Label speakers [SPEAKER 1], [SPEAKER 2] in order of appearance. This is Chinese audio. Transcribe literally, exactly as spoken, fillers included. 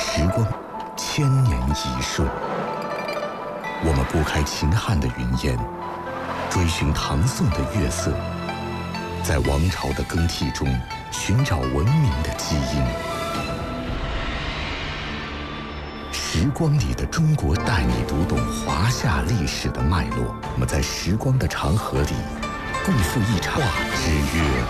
[SPEAKER 1] 时光千年一瞬，我们拨开秦汉的云烟，追寻唐宋的月色，在王朝的更替中寻找文明的基因。时光里的中国带你读懂华夏历史的脉络。我们在时光的长河里，共赴一场画之约。